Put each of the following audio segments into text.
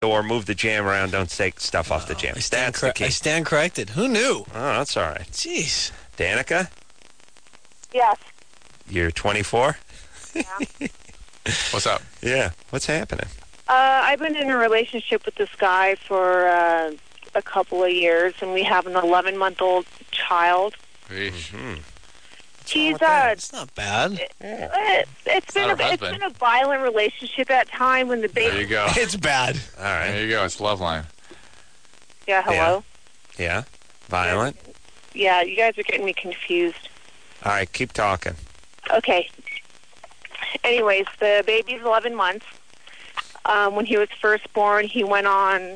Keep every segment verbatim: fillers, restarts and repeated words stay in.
or move the jam around. Don't take stuff off the jam. I stand, That's cor- the key. I stand corrected. Who knew? Oh, that's all right. Jeez. Danica, Yes. you're twenty-four? Yeah. What's up? Yeah. What's happening? Uh, I've been in a relationship with this guy for uh, a couple of years, and we have an eleven-month-old child. Mm-hmm. He's What's that? uh, It's not bad. it, it's been not a, her it's husband. been a violent relationship at time when the There you baby. go. It's bad. All right. There you go. It's Loveline. Yeah. Hello. Yeah. Violent? Yeah. You guys are getting me confused. All right. Keep talking. Okay. Anyways, the baby's eleven months. Um, when he was first born, he went on.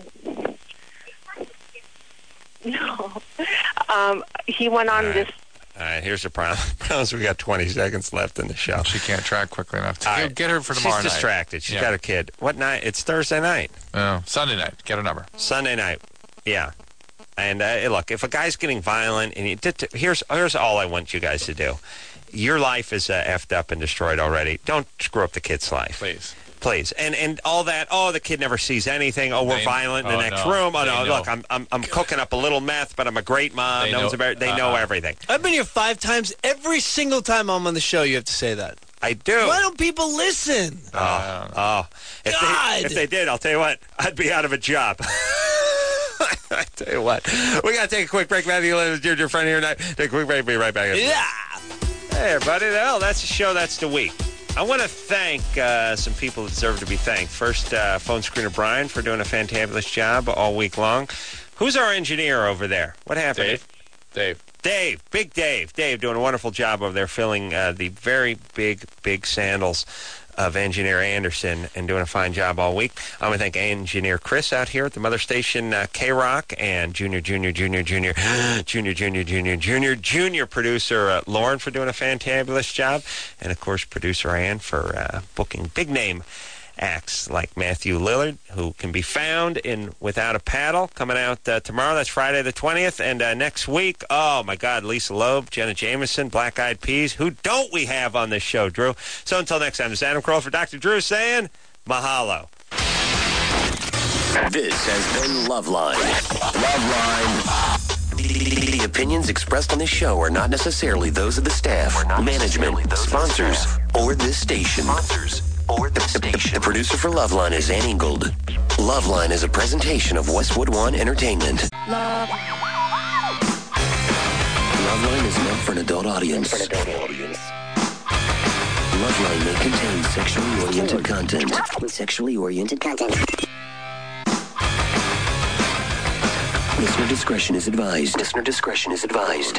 No. Um, he went on All right. this. All right. Here's the problem. Problems. We got twenty seconds left in the show. She can't track quickly enough. To All get, right. get her for tomorrow She's night. distracted. She's Yeah. got a kid. What night? It's Thursday night. Oh, Sunday night. Get her number. Sunday night. Yeah. And uh, look, if a guy's getting violent, and he did to, here's here's all I want you guys to do. Your life is uh, effed up and destroyed already. Don't screw up the kid's life. Please. Please. And and all that, oh, the kid never sees anything. Oh, we're They- violent in the oh, next no. room. Oh, They no, know. look, I'm I'm, I'm cooking up a little meth, but I'm a great mom. They no one's know- about, they know uh-uh. everything. I've been here five times. Every single time I'm on the show, you have to say that. I do. Why don't people listen? Oh, oh. If God. they, if they did, I'll tell you what, I'd be out of a job. I tell you what. We got to take a quick break. Matthew Lynn is your, your friend here tonight. Take a quick break. Be right back. Yeah. Hey, everybody. Well, that's the show. That's the week. I want to thank uh, some people that deserve to be thanked. First, uh, phone screener Brian for doing a fantabulous job all week long. Who's our engineer over there? What happened? Dave. Dave. Dave, Big Dave. Dave doing a wonderful job over there filling uh, the very big, big sandals of Engineer Anderson and doing a fine job all week. I want to thank Engineer Chris out here at the mother station, uh, K-Rock, and Junior, Junior, Junior, Junior, Junior, Junior, Junior, Junior, Junior producer uh, Lauren for doing a fantabulous job, and, of course, producer Ann for uh, booking big-name acts like Matthew Lillard, who can be found in Without a Paddle, coming out uh, tomorrow. That's Friday the twentieth. And uh, next week, oh, my God, Lisa Loeb, Jenna Jameson, Black Eyed Peas. Who don't we have on this show, Drew? So until next time, this is Adam Kroll for Doctor Drew saying mahalo. This has been Loveline. Loveline. The, the opinions expressed on this show are not necessarily those of the staff, management, sponsors, or this station. Sponsors. Or the station. The producer for Loveline is Ann Ingold. Loveline is a presentation of Westwood One Entertainment. Love. Loveline is meant for an adult audience. For an adult audience. Loveline may contain sexually oriented content. Sexually oriented content. Listener discretion is advised. Listener discretion is advised.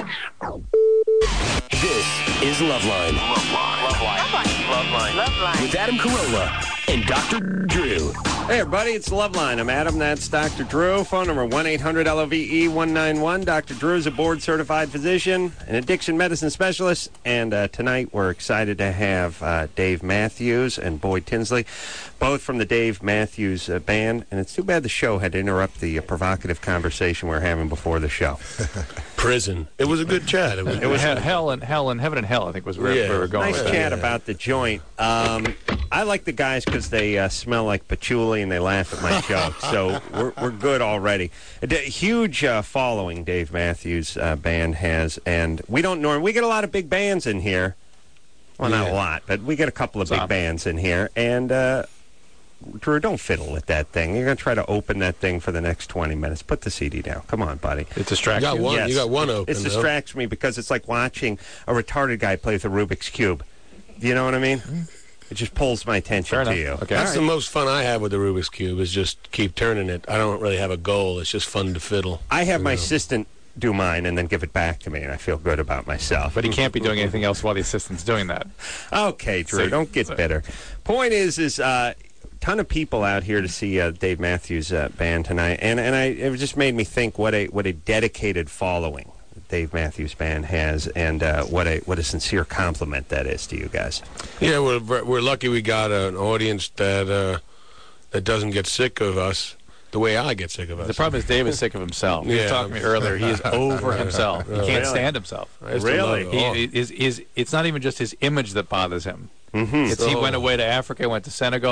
This is Loveline. Loveline. Loveline. Loveline. Loveline. With Adam Carolla and Doctor Drew. Hey, everybody, it's Loveline. I'm Adam. That's Doctor Drew. Phone number one eight hundred L O V E one nine one. Doctor Drew is a board-certified physician, an addiction medicine specialist, and uh, tonight we're excited to have uh, Dave Matthews and Boyd Tinsley, both from the Dave Matthews uh, Band. And it's too bad the show had to interrupt the uh, provocative conversation we were having before the show. Prison. It was a good chat. It was, It was hell and hell and heaven and hell, I think, was where Yeah. we were going Nice with chat that. about the joint. Um, I like the guys because they uh, smell like patchouli and they laugh at my jokes. So we're, we're good already. A d- huge uh, following Dave Matthews uh, Band has, and we don't normally we get a lot of big bands in here. Well, not a Yeah. lot, but we get a couple of big Some. bands in here, and. Uh, Drew, don't fiddle with that thing. You're going to try to open that thing for the next twenty minutes. Put the C D down. Come on, buddy. It distracts You got you. one. Yes. You got one open. It though. distracts me because it's like watching a retarded guy play with a Rubik's Cube. You know what I mean? It just pulls my attention Fair to enough. you. Okay. That's All the right. most fun I have with the Rubik's Cube is just keep turning it. I don't really have a goal. It's just fun to fiddle. I have my You know. assistant do mine and then give it back to me, and I feel good about myself. But he can't be doing anything else while the assistant's doing that. Okay, Drew, See. don't get See. bitter. Point is, is uh, ton of people out here to see uh, Dave Matthews uh, Band tonight, and and I it just made me think what a what a dedicated following Dave Matthews Band has, and uh, what a what a sincere compliment that is to you guys. Yeah, we're we're lucky we got an audience that uh, that doesn't get sick of us the way I get sick of us. The problem is Dave is sick of himself. He was Yeah. talking to me earlier. He is over himself. He can't Really? stand himself. I used to Really? love it. Oh. He, is, is, it's not even just his image that bothers him. Mm-hmm. It's he So- went away to Africa, went to Senegal,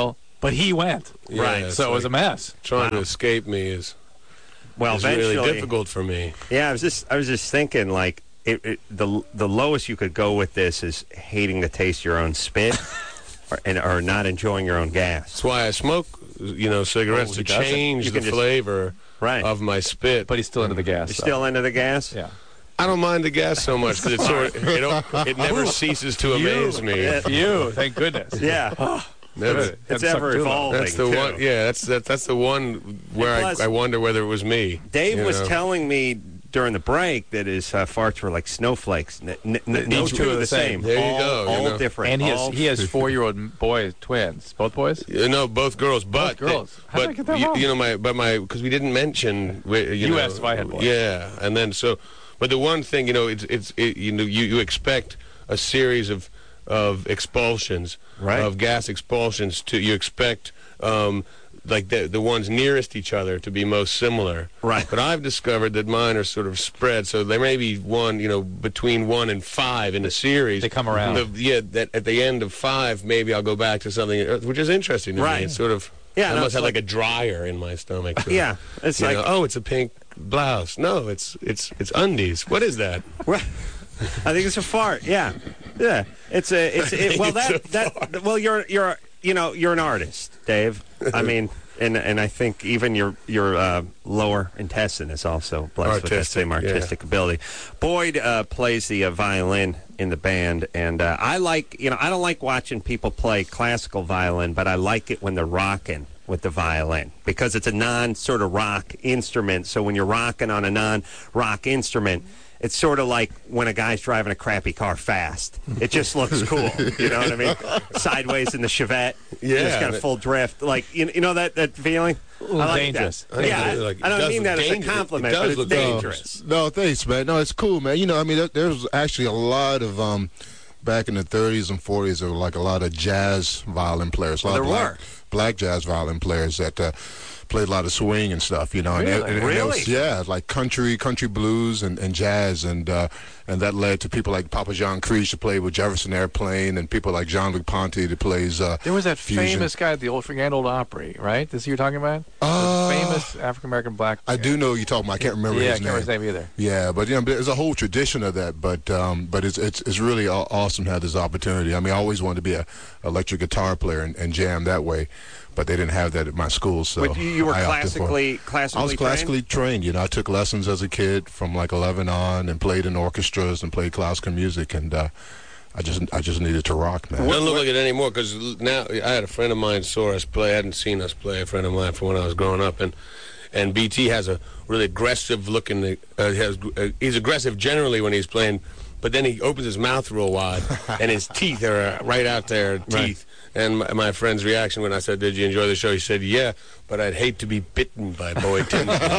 but he went. Yeah, Right. it's So it was a like mess. Trying Wow. to escape me is, Well, is eventually, really difficult for me. Yeah, I was just I was just thinking like it, it, the the lowest you could go with this is hating the taste of your own spit, or and or not enjoying your own gas. That's why I smoke, you know, cigarettes Oh, to he doesn't. change You the can just- flavor Right. of my spit. But he's still into the gas. You're so. still into the gas? Yeah. I don't mind the gas so much because it sort of, it, don't- it never ceases to amaze me. You, thank goodness. Yeah. Never. Good. It's Hadn't sucked ever too long. evolving. That's the too. one. Yeah, that's that, that's the one where Plus- I, I wonder whether it was me. Dave you was know? telling me during the break that his uh, farts were like snowflakes. N- n- n- no Each two were are the the same. same. There you all, go, you All know. different. And he all has he has four year old boy twins. Both boys? You know, both girls, but girls. How did I but get that you, wrong? you know my but my because we didn't mention we- you, You know, asked if I had boys. Yeah, and then so but the one thing you know it's it's it, you know you, you expect a series of of expulsions Right. of gas expulsions to you expect um, like the the ones nearest each other to be most similar. Right. But I've discovered that mine are sort of spread, so there may be one, you know, between one and five in a series. They come around. The, yeah, that at the end of five, maybe I'll go back to something, uh, which is interesting to Right. me. It's sort of, Yeah, I no, must it's have like, like- a dryer in my stomach. So, Yeah, it's you like know, oh, it's a pink blouse. No, it's it's it's undies. What is that? I think it's a fart. Yeah, yeah. It's a. It's it, well it's that a that. Well, you're you're you know you're an artist, Dave. I mean, and and I think even your your uh, lower intestine is also blessed with that Artistic, same artistic ability. Boyd uh, plays the uh, violin in the band, and uh, I like you know I don't like watching people play classical violin, but I like it when they're rocking with the violin because it's a non sort of rock instrument. So when you're rocking on a non rock instrument, it's sort of like when a guy's driving a crappy car fast. It just looks cool. You know what I mean? Sideways in the Chevette. Yeah, Just got a and it- full drift. Like, you, you know that, that feeling? I like dangerous. that. Yeah, I, Like, I it don't does mean look that as a dangerous. It compliment, does but it's look dangerous. No, thanks, man. No, it's cool, man. You know, I mean, there, there's actually a lot of um, back in the thirties and forties, there were like a lot of jazz violin players. A lot There of black, were. black jazz violin players that uh, played a lot of swing and stuff. You know, and, Really? and, and it Really? was, yeah, like country, country blues and, and jazz, and uh, and that led to people like Papa John Creech to play with Jefferson Airplane, and people like Jean-Luc Ponty that plays. Uh, There was that fusion. famous guy at the old Grand Old Opry, right? This you're talking about? Uh, the famous African American black. I do know who you're talking about. I can't remember Yeah, I his can't name. remember his name either. Yeah, but you know, there's a whole tradition of that. But um, but it's it's it's really aw- awesome to have this opportunity. I mean, I always wanted to be a electric guitar player and, and jam that way, but they didn't have that at my school. So But you, you were I opted for it. classically, classically I was classically trained? trained. You know, I took lessons as a kid from like eleven on, and played in orchestras and played classical music, and uh, I just I just needed to rock, man. It doesn't look like it anymore because now I had a friend of mine saw us play. I hadn't seen us play. A friend of mine from when I was growing up, and and B T has a really aggressive looking. Uh, has uh, he's aggressive generally when he's playing, but then he opens his mouth real wide, and his teeth are right out there. Teeth. And my, my friend's reaction when I said, "Did you enjoy the show?" He said, "Yeah, but I'd hate to be bitten by Boyd Tinsley."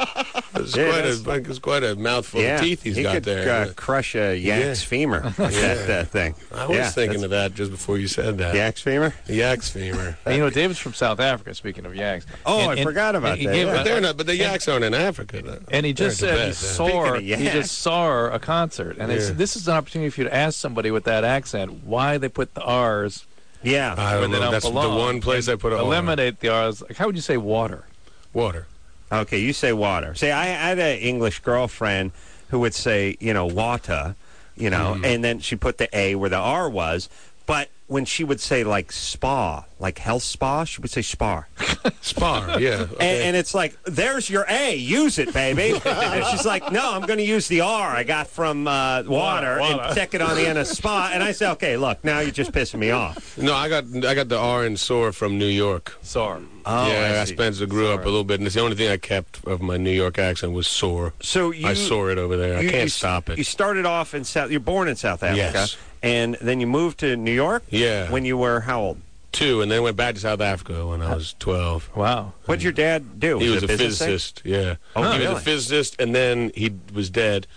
It's Yeah, quite that's- a it's quite a mouthful Yeah, of teeth he's he got could, there. Uh, crush a yak's Yeah. femur with that uh, thing. I was yeah, thinking that's- of that just before you said that. yak's femur. Yak's femur. And, you know, David's from South Africa. Speaking of yaks. Oh, And- I and- forgot about and he that, gave yeah. a- But they're not. But the yaks aren't in Africa. Though. And he just They're said he the best, saw Speaking of he yaks. just saw a concert, and it's, Yeah. this is an opportunity for you to ask somebody with that accent why they put the R's Yeah. I where don't they know. don't That's belong. the one place I put a Eliminate the R's. Like, how would you say water? water. Okay, you say water. See, I, I had an English girlfriend who would say, you know, water, you know, Mm. and then she put the A where the R was. But when she would say, like, spa, like health spa, she would say spar. Spar. Yeah. And, Okay. and it's like, there's your A, use it, baby. And she's like, no, I'm going to use the R I got from uh, water, Water, water. and stick it on the end of spa. And I say, okay, look, now you're just pissing me off. no, I got I got the R in sore from New York. Sore. Oh, yeah, I I, see. Spencer grew up a little bit, and it's the only thing I kept of my New York accent was sore. So you, I saw it over there. I you- can't you- stop it. You started off in South. You're born in South Africa, Yes. and then you moved to New York. Yeah. When you were how old? Two, and then went back to South Africa when I was twelve. Wow. What did your dad do? He was it a business thing? physicist. Yeah. Oh, he was really? a physicist, and then he was dead.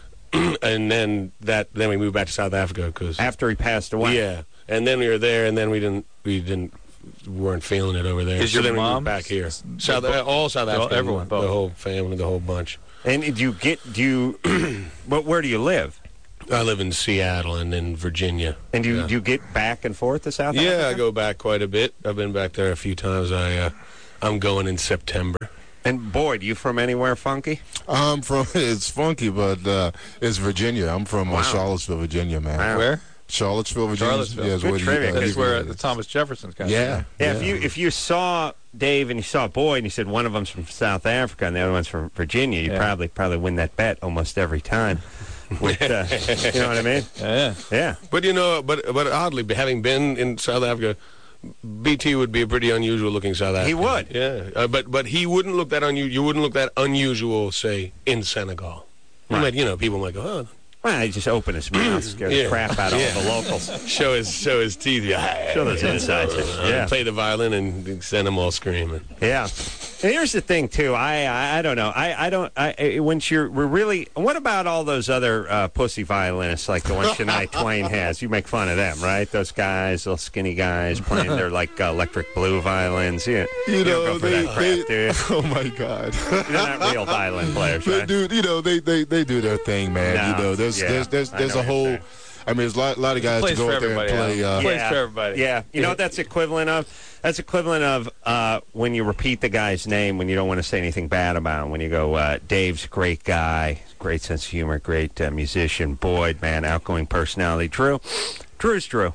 and then that then we moved back to South Africa because After he passed away. yeah, and then we were there, and then we didn't we didn't weren't feeling it over there. Is so your then we mom- moved back here? s- South both- all South all- Africa, everyone, both. the whole family, the whole bunch. And do you get? Do you? But where do you live? I live in Seattle and in Virginia. And do you, Yeah. do you get back and forth to South Africa? Yeah, I go back quite a bit. I've been back there a few times. I, uh, I'm going in September. And Boyd, you from anywhere funky? I'm from, it's funky, but uh, it's Virginia. I'm from uh, Wow. Charlottesville, Virginia, man. Wow. Where? Charlottesville, Virginia. Charlottesville. Yeah, is Good where the- trivia, uh, That's the- where the Thomas Jefferson's got. Yeah. Yeah, if you if you saw Dave and you saw Boyd and you said one of them's from South Africa and the other one's from Virginia, you'd Yeah. probably probably win that bet almost every time. With, uh, you know what I mean? Yeah. Yeah. But you know, but but oddly, having been in South Africa, B T would be a pretty unusual looking South African. He would. Yeah, uh, but but he wouldn't look that unusual. You wouldn't look that unusual, say, in Senegal. You Right. might, you know, people might go, oh, Well, he just opened his mouth, scared Yeah. the crap out of Yeah. all the locals. show his show his teeth. Yeah, Show those insides. Uh, Yeah. Play the violin and send them all screaming. Yeah. And here's the thing, too. I I, I don't know. I, I don't. I, I when you're we're really. What about all those other uh, pussy violinists like the one Shania Twain has? You make fun of them, right? Those guys, those skinny guys playing their like uh, electric blue violins. Yeah. You don't know, go for they, that they crap, do you? oh my God. They're not real violin players, They right? do, you know, they, they, they do their thing, man. No, you know, there's yeah, there's there's, I there's know a what you're whole. saying. I mean, there's a lot, lot of guys to Plays go for out there and everybody, play. Al. Uh, Plays for everybody. Yeah. You know what that's equivalent of? That's equivalent of uh, when you repeat the guy's name when you don't want to say anything bad about him. When you go, uh, Dave's a great guy, great sense of humor, great uh, musician. Boyd, man, outgoing personality. Drew, Drew's Drew.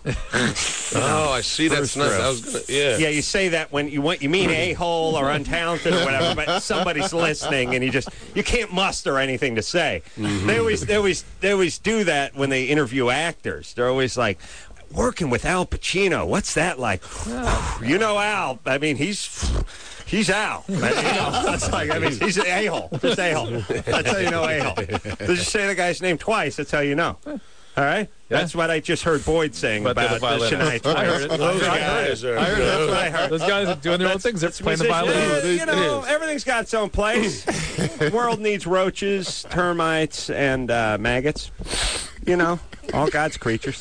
Oh, I see. That's First not. row. I was gonna. Yeah. Yeah, you say that when you want you mean a hole or untalented or whatever, but somebody's listening and you just you can't muster anything to say. They always they always they always do that when they interview actors. They're always like, working with Al Pacino, what's that like? You know Al. I mean, he's he's Al. I mean, you know, that's like I mean, he's an a hole. Just a hole. That's how you know a hole. Just say the guy's name twice. That's how you know. All right. Yeah. That's what I just heard Boyd saying But they're about the the violinist. Shania Twain. I heard it. Those I guys are. I heard That's it. what I heard. Those guys are doing their own things. They're playing the violin. Yeah, They- you know, it is. everything's got its own place. The world needs roaches, termites, and uh, maggots. You know, all God's creatures.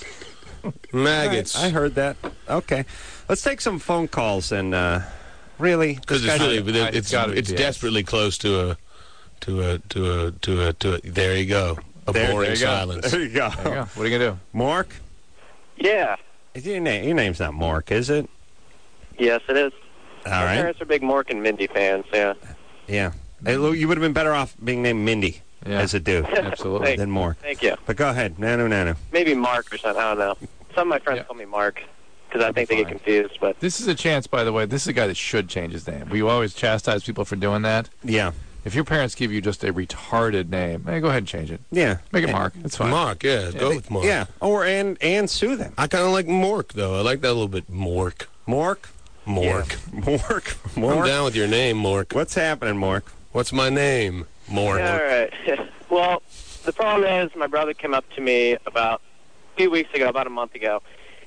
Maggots. I heard that. Okay, let's take some phone calls and uh, really Because this it's guy's- really, I- it's it's gotta be it's yes. desperately close to a, to a, to a, to a, to a. There you go. A There- boring there you go. silence. There you go. There you go. What are you gonna do? Mark, Yeah. your name your name's not Mark, is it? Yes, it is. All My right. parents are big Mork and Mindy fans, yeah. Yeah. Hey, Lou, you would have been better off being named Mindy Yeah. as a dude Absolutely. Thank, than Mark. thank you. But go ahead, Nanu Nanu. Maybe Mark or something, I don't know. Some of my friends Yeah. call me Mark because I think they Fine. get confused, but This is a chance, by the way. This is a guy that should change his name. We always chastise people for doing that. Yeah. If your parents give you just a retarded name, hey, go ahead and change it. Yeah. Make it Mark. It's fine. Mark, yeah, go with Mark. Yeah. Or and and sue them. I kind of like Mork though. I like that a little bit. Mork, Mork. Mork. Mork. I'm Mork. down with your name, Mork. What's happening, Mork? What's my name, Mork? all right. Well, the problem is my brother came up to me about a few weeks ago, about a month ago,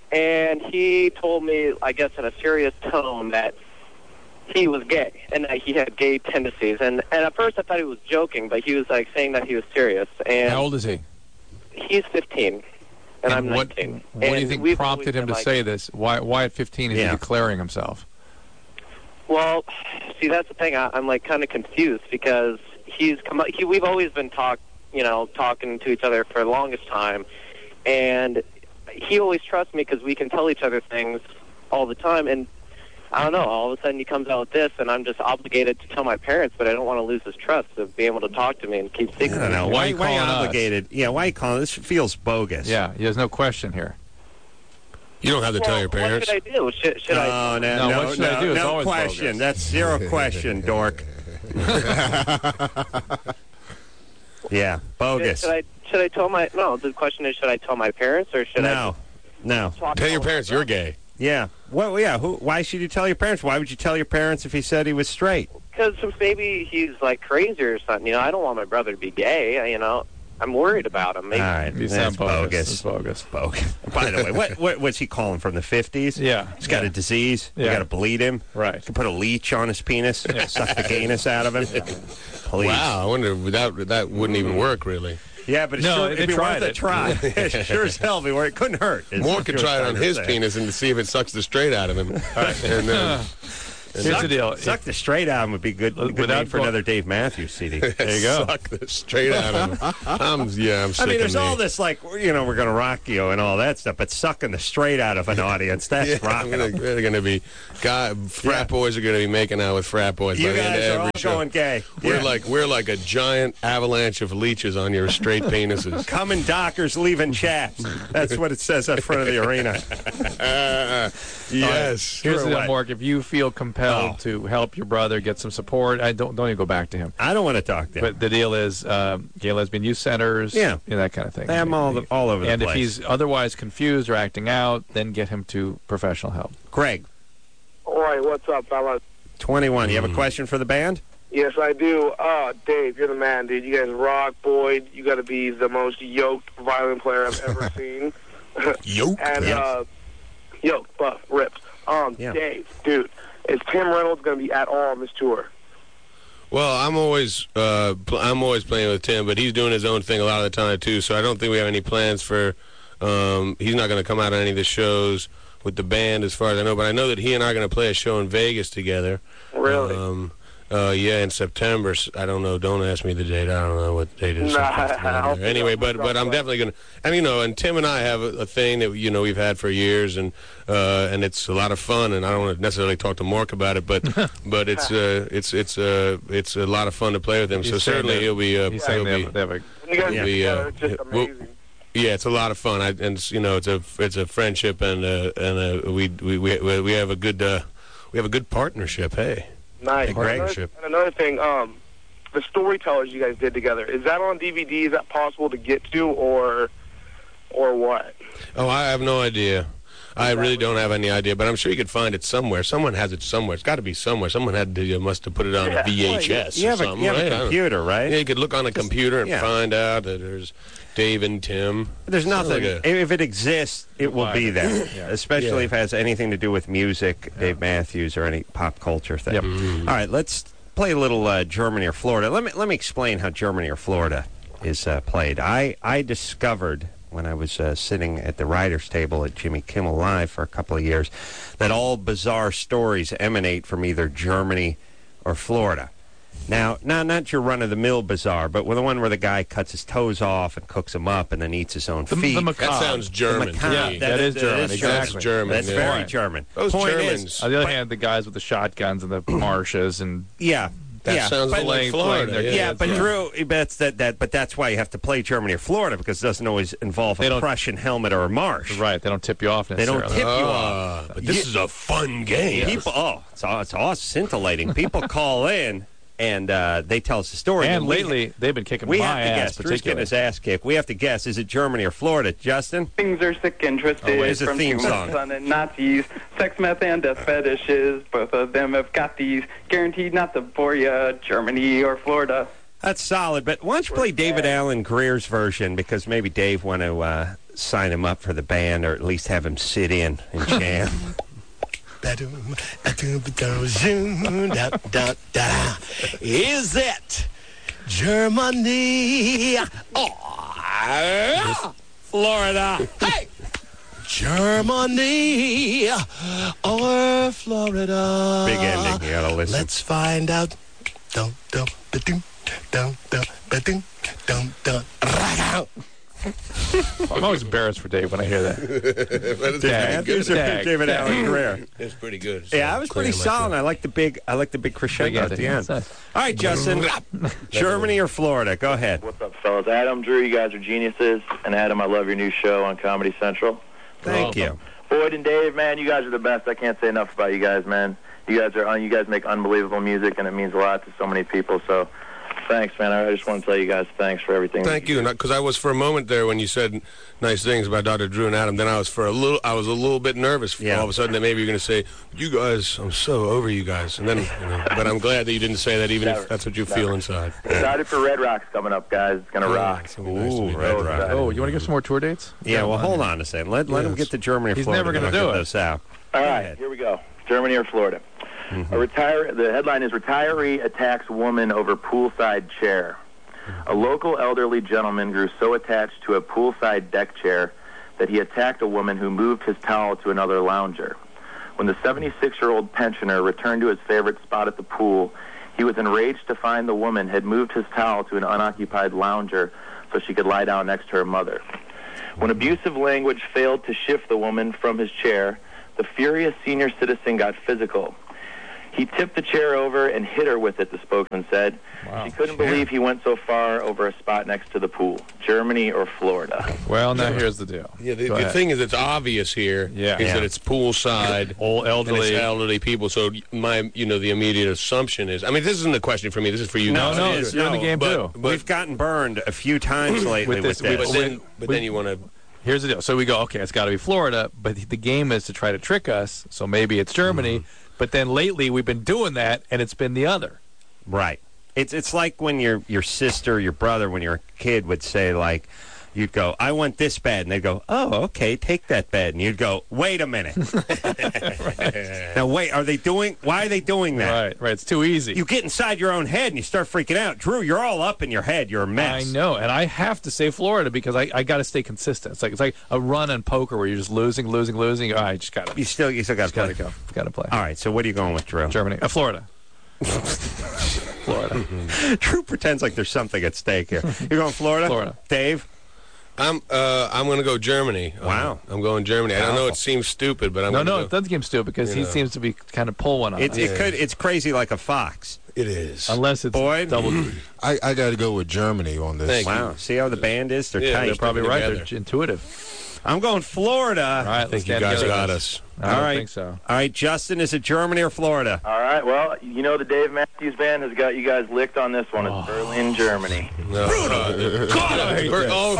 and he told me, I guess in a serious tone, that he was gay and that he had gay tendencies. And, and at first I thought he was joking, but he was like saying that he was serious. And How old is he? he's fifteen, and, I'm what, nineteen. What do you And think we've prompted always him to been like- say this? Why, why at fifteen is Yeah. he declaring himself? Well, see, that's the thing. I, I'm like kind of confused because he's come. He, we've always been talk, you know, talking to each other for the longest time, and he always trusts me because we can tell each other things all the time. And I don't know. All of a sudden, he comes out with this, and I'm just obligated to tell my parents, but I don't want to lose his trust of being able to talk to me and keep I secrets. don't know. Why Why, you why calling us? obligated? Yeah, why you calling? This feels bogus. Yeah, there's no question here. You don't have to Well, tell your parents. What should I do? Should, should I? No, no, No, no, what should no, I do? It's no always question. bogus. That's zero question, dork. Yeah, bogus. Should I? Should I tell my? No. The question is, should I tell my parents or should No, no. I? Talk Tell to your them? parents you're gay. Yeah. Well, yeah. Who? Why should you tell your parents? Why would you tell your parents if he said he was straight? Because maybe he's like crazy or something. You know, I don't want my brother to be gay. You know, I'm worried about him. Maybe. All right, You that's sound bogus. bogus. That's bogus. Bogus. By the way, what, what was he calling from the fifties? Yeah. He's got yeah. a disease. You Yeah. got to bleed him. Right. You can put a leech on his penis, suck the gayness out of him. Please. Wow, I wonder if that that wouldn't even work really. Yeah, but it's No, sure, they it'd be tried worth a it. try. It sure as hell be worth. It couldn't hurt. is More what could you're try it trying on to his say. penis and to see if it sucks the straight out of him. And then, And Here's suck, the deal. Suck the Straight out of him would be good, good Without name for go- another Dave Matthews C D. There you go. Suck the straight out of him. I'm, yeah, I'm sick I mean, of there's me. all this, like, you know, we're going to rock you and all that stuff, but sucking the straight out of an audience, that's Yeah, rocking I'm gonna, them. they're going to be, guy, frat Yeah. boys are going to be making out with frat boys You by the end guys of are every all show. going gay. We're Yeah. like we're like a giant avalanche of leeches on your straight penises. Coming dockers, leaving chaps. That's what it says out front of the arena. Uh, yes. Here's the True deal, what? Mark. If you feel compelled Oh. to help your brother get some support, I don't don't even go back to him. I don't want to talk to him. But the deal is, um, gay lesbian youth centers, Yeah. you know, that kind of thing. They have 'em all the- all over the and place. if he's otherwise confused or acting out, then get him to professional help. Greg, All right, what's up, fellas? twenty-one. You have a question for the band? Yes, I do. Uh, Dave, you're the man, dude. You guys rock, Boyd. You got to be the most yoked violin player I've ever seen. Yoked? And, Yes. uh, yoked, buff, ripped. Um, Yeah. Dave, dude, is Tim Reynolds going to be at all on this tour? Well, I'm always uh, pl- I'm always playing with Tim, but he's doing his own thing a lot of the time too. So I don't think we have any plans for. Um, he's not going to come out on any of the shows with the band, as far as I know. But I know that he and I are going to play a show in Vegas together. Really? Um, uh, yeah, in September. S- I don't know. Don't ask me the date. I don't know what date it is. Nah, Something I'll there. figure Anyway, out but what's but up, I'm bud. definitely going to. And you know, and Tim and I have a, a thing that you know we've had for years, and uh, and it's a lot of fun. And I don't want to necessarily talk to Mark about it, but but it's uh, it's it's uh, it's a lot of fun to play with him. He's So saying certainly that- he'll be. Uh, He's saying he'll they be have, they have a When you guys Yeah. get We, uh, together, it's just yeah, well- amazing. yeah, it's a lot of fun. I, and it's, you know, it's a it's a friendship, and uh, and uh, we we we we have a good uh, we have a good partnership. Hey, Nice. Big And another, partnership. and another thing, um, the storytellers you guys did together, is that on D V D? Is that possible to get to, or or what? oh, I have no idea. I really don't have any idea, but I'm sure you could find it somewhere. Someone has it somewhere. It's got to be somewhere. Someone had to, uh, must have put it on Yeah. a V H S You or have a, something. you have right? I a don't- computer, right? Yeah, you could look on a computer and yeah. find out that there's Dave and Tim. There's Sounds nothing. like a- if it exists, it will be there. Especially Yeah. if it has anything to do with music, Dave Matthews, or any pop culture thing. Yep. All right, let's play a little uh, Germany or Florida. Let me let me explain how Germany or Florida is uh, played. I I discovered when I was uh, sitting at the writers' table at Jimmy Kimmel Live for a couple of years that all bizarre stories emanate from either Germany or Florida. Now, not not your run-of-the-mill bizarre, but the one where the guy cuts his toes off and cooks them up and then eats his own the, feet. the That macabre. sounds German The to macabre. me. That is German, That exactly. That's German. That's yeah. very Right. German. Those Point Germans. is, On the other but- hand, the guys with the shotguns and the marshes and yeah, That yeah, sounds but, like playing- Florida. playing their- yeah, Yeah, but yeah. Drew, that's that, that. But that's why you have to play Germany or Florida, because it doesn't always involve They a don't- Prussian helmet or a marsh. right, they don't tip you off They necessarily. don't tip you Ah, off. but this is a fun game. People, oh, it's aw- it's awesome, scintillating. People call in and uh, they tell us the story. And we- lately, they've been kicking we my have to ass guess. Drew's getting particularly. his ass kicked. We have to guess. Is it Germany or Florida, Justin? Things are sick and twisted Oh, wait, it's a from theme human song. son and Nazis, sex, meth, and death fetishes. Both of them have got these. Guaranteed not to bore ya. Germany or Florida. That's solid, but why don't you play David Allen Greer's version, because maybe Dave want to uh, sign him up for the band, or at least have him sit in and jam. Is it Germany or Florida? hey, Germany or Florida? Big ending. You gotta listen. Let's find out. Dum dum ba-dum, dum dum ba-dum, dum dum. Ra-ga. I'm always embarrassed for Dave when I hear that. But it's Dag. pretty good. Here's a Dag. David Allen Greer. It's pretty good. Yeah, I was pretty solid. I like the big. I like the big crescendo at the end. That's nice. All right, Justin. Germany or Florida? Go ahead. What's up, fellas? Adam, Drew, you guys are geniuses. And Adam, I love your new show on Comedy Central. Thank you. Boyd and Dave, man, you guys are the best. I can't say enough about you guys, man. You guys are you guys make unbelievable music, and it means a lot to so many people. So, thanks, man. I just want to tell you guys thanks for everything. Thank you, because I was for a moment there when you said nice things about Doctor Drew and Adam. Then I was for a little, I was a little bit nervous. For Yeah. all of a sudden that maybe you're going to say, "You guys, I'm so over you guys." And then, you know, but I'm glad that you didn't say that, even Never. if that's what you Never. feel inside. Excited for Red Rocks coming up, guys. It's gonna rock. It's gonna be nice to Ooh, meet you. Red So Rock. excited. Oh, you want to give some more tour dates? Yeah, well, hold on a second. Let let him Yes. get to Germany or He's Florida. never then gonna I'll do get it. this out. All Go right, ahead. here we go. Germany or Florida? A retire. The headline is "Retiree Attacks Woman Over Poolside Chair." A local elderly gentleman grew so attached to a poolside deck chair that he attacked a woman who moved his towel to another lounger. When the seventy-six-year-old pensioner returned to his favorite spot at the pool, he was enraged to find the woman had moved his towel to an unoccupied lounger so she could lie down next to her mother. When abusive language failed to shift the woman from his chair, the furious senior citizen got physical. He tipped the chair over and hit her with it, the spokesman said. Wow. She couldn't believe he went so far over a spot next to the pool. Germany or Florida? Well, now here's the deal. Yeah, the, Go the ahead. thing is, it's obvious here Yeah. is Yeah. that it's poolside, Old elderly. and it's elderly people. So my, you know, the immediate assumption is, I mean, this isn't a question for me. This is for you. No, guys. no, It is. you're in the game, but, too. But, We've gotten burned a few times lately with this- this. with- but then, but we- then you want to. Here's the deal. So we go, okay, it's got to be Florida, but the game is to try to trick us, so maybe it's Germany. Mm-hmm. But then lately we've been doing that, and it's been the other. Right. It's it's like when your your sister, your brother, when you're a kid, would say like, you'd go, "I want this bed," and they'd go, "Oh, okay, take that bed," and you'd go, "Wait a minute." Right. Now wait, are they doing? Why are they doing that? Right, right. It's too easy. You get inside your own head and you start freaking out. Drew, you're all up in your head. You're a I mess. know, and I have to say Florida because I, I got to stay consistent. It's like it's like a run in poker where you're just losing, losing, losing. Oh, I just got to. You still you still got to Got to play. go. Got to play. All right. So what are you going with, Drew? Germany, uh, Florida. Florida. Drew pretends like there's something at stake here. You're going Florida? Florida. Dave? I'm uh, I'm going to go Germany. Wow. Um, I'm going Germany. I don't know. It seems stupid, but I'm No, gonna no, go. it doesn't seem stupid because You he know. seems to be kind of pull one on It, us. it could. It's crazy like a fox. It is. Unless it's Boyd? double. I, I got to go with Germany on this. Thank you. Wow. See how the band is? They're Yeah, tight. They're probably right. together. They're intuitive. I'm going Florida. All right, I let's think you stand guys together. got us. I All don't right. think so. All right, Justin, is it Germany or Florida? All right, well, you know the Dave Matthews Band has got you guys licked on this one. It's Berlin, Germany. No. God, I hate Ber- oh,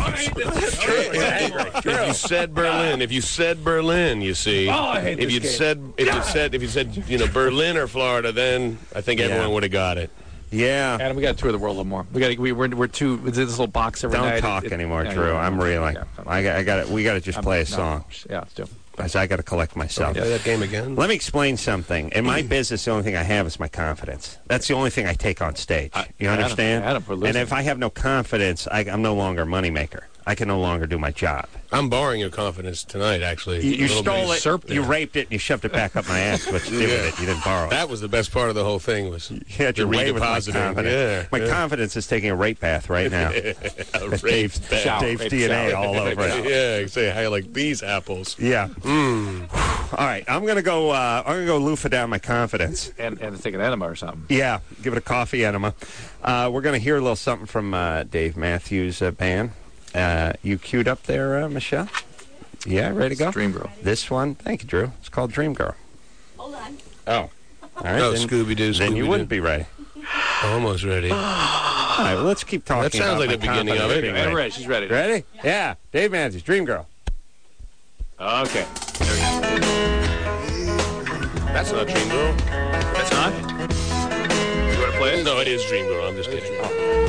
if you said Berlin, if you said Berlin, you see, Oh, I hate if this you'd game. said, if you said, if you said, you know, Berlin or Florida, then I think Yeah. everyone would have got it. Yeah. Adam, we got to tour the world a little more. We got we we're, we're too. It's this little box every Don't night. talk It- it- anymore, yeah, Drew. yeah, I'm yeah. reeling. Yeah, I got. I got. We got to just I'm- play a no, song. Yeah, let's do. I I got to collect myself. Play that game again. Let me explain something. In my business, the only thing I have is my confidence. That's the only thing I take on stage. You Adam, understand? Adam, we're and losing. if I have no confidence, I, I'm no longer a moneymaker. I can no longer do my job. I'm borrowing your confidence tonight, actually. You, A you little bit. stole it, Usurped you it. raped it, and you shoved it back up my ass. What you did with it, you didn't borrow it. That was the best part of the whole thing was You had the your way with my redepositing. confidence. Yeah, my yeah. confidence is taking a rape bath right now. A That's rape Dave's, bath. Dave's Rape D N A shower. all over it. Yeah, say I like these apples. Yeah. All right, I'm gonna go. Uh, I'm gonna go loofah down my confidence. And and take an enema or something. Yeah, give it a coffee enema. Uh, we're gonna hear a little something from uh, Dave Matthews uh, Band. Uh, you queued up there, uh, Michelle? Yeah, ready to go? Dream Girl. This one, thank you, Drew. It's called Dream Girl. Hold on. Oh, all right. Oh, then, Scooby-Doo, Then you Scooby-Doo. wouldn't be ready. Almost ready. All right, well, let's keep talking. That sounds about like the my beginning of confidence it. being I'm ready. ready. She's ready. Ready? Yeah. Dave Matthews, Dream Girl. Okay. That's not Dream Girl. That's not. You want to play it? No, it is Dream Girl. I'm just kidding.